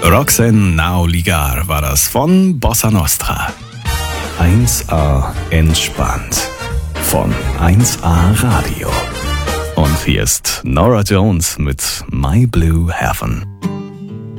Roxanne Naoligar war das von Bossa Nostra. 1A entspannt von 1A Radio. Und hier ist Norah Jones mit My Blue Heaven.